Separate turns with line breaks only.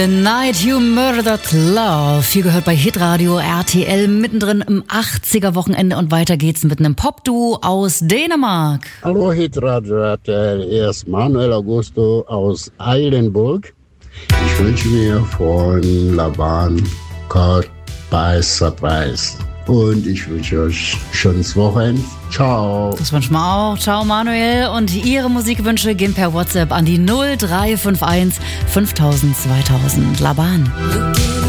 The Night You Murdered Love. Hier gehört bei Hitradio RTL mittendrin im 80er-Wochenende und weiter geht's mit einem Popduo aus Dänemark.
Hallo Hitradio RTL, hier ist Manuel Augusto aus Eilenburg. Ich wünsche mir von Laban Caught by Surprise. Und ich wünsche euch schönes Wochenende. Ciao.
Das wünschen wir auch. Ciao Manuel. Und Ihre Musikwünsche gehen per WhatsApp an die 0351 5000 2000. Laban.